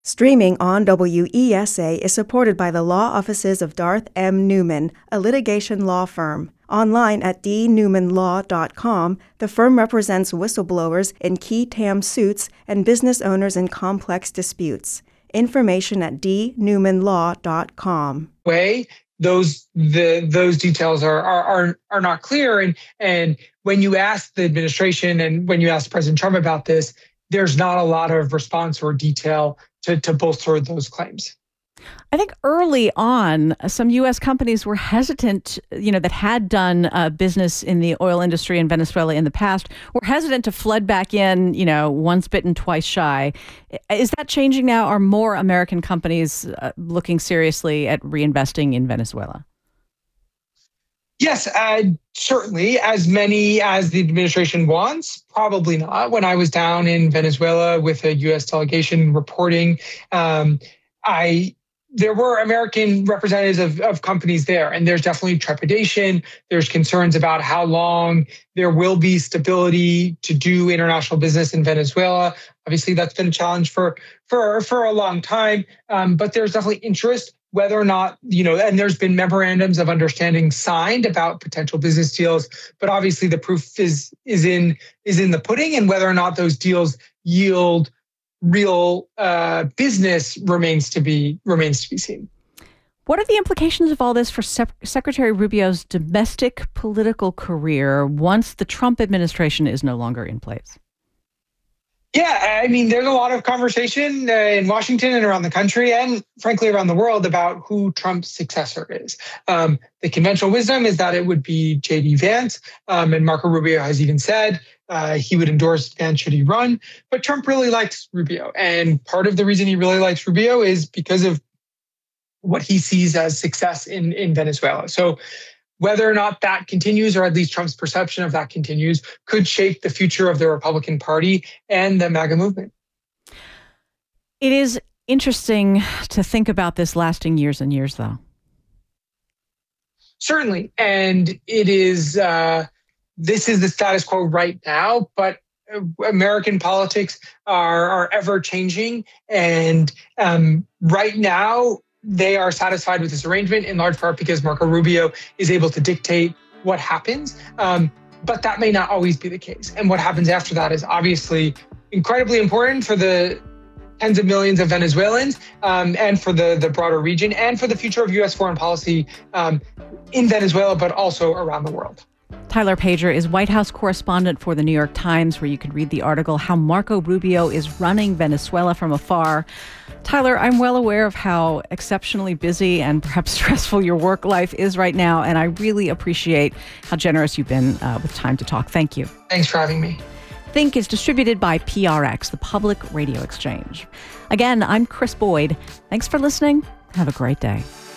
Streaming on WESA is supported by the law offices of Darth M. Newman, a litigation law firm. Online at dnewmanlaw.com, the firm represents whistleblowers in qui tam suits and business owners in complex disputes. Information at dnewmanlaw.com. Those details are not clear, and when you ask the administration and when you ask President Trump about this, there's not a lot of response or detail to bolster those claims. I think early on, some U.S. companies were hesitant, that had done business in the oil industry in Venezuela in the past, were hesitant to flood back in, once bitten, twice shy. Is that changing now? Are more American companies looking seriously at reinvesting in Venezuela? Yes, certainly. As many as the administration wants, probably not. When I was down in Venezuela with a U.S. delegation reporting, there were American representatives of companies there, and there's definitely trepidation. There's concerns about how long there will be stability to do international business in Venezuela. Obviously, that's been a challenge for a long time, but there's definitely interest. Whether or not, and there's been memorandums of understanding signed about potential business deals, but obviously the proof is in the pudding, and whether or not those deals yield real business remains to be seen. What are the implications of all this for Secretary Rubio's domestic political career once the Trump administration is no longer in place? Yeah, there's a lot of conversation in Washington and around the country and frankly around the world about who Trump's successor is. The conventional wisdom is that it would be J.D. Vance, and Marco Rubio has even said he would endorse Vance should he run. But Trump really likes Rubio, and part of the reason he really likes Rubio is because of what he sees as success in Venezuela. So whether or not that continues, or at least Trump's perception of that continues, could shape the future of the Republican Party and the MAGA movement. It is interesting to think about this lasting years and years, though. Certainly. And it is, this is the status quo right now, but American politics are ever changing. And right now, they are satisfied with this arrangement in large part because Marco Rubio is able to dictate what happens. But that may not always be the case. And what happens after that is obviously incredibly important for the tens of millions of Venezuelans and for the broader region and for the future of U.S. foreign policy in Venezuela, but also around the world. Tyler Pager is White House correspondent for The New York Times, where you can read the article, How Marco Rubio is Running Venezuela from Afar. Tyler, I'm well aware of how exceptionally busy and perhaps stressful your work life is right now, and I really appreciate how generous you've been with time to talk. Thank you. Thanks for having me. Think is distributed by PRX, the Public Radio Exchange. Again, I'm Chris Boyd. Thanks for listening. Have a great day.